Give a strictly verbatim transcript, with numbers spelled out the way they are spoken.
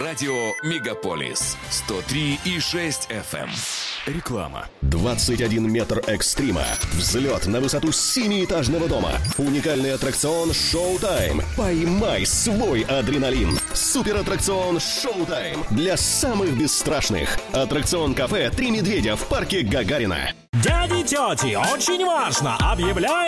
Радио Мегаполис сто три и шесть эф эм. Реклама. двадцать один метр экстрима. Взлет на высоту семиэтажного дома. Уникальный аттракцион «Шоу-тайм». Поймай свой адреналин. Суператтракцион «Шоу-тайм» для самых бесстрашных. Аттракцион кафе «Три медведя» в парке Гагарина. Дяди, тети, очень важно! Объявляю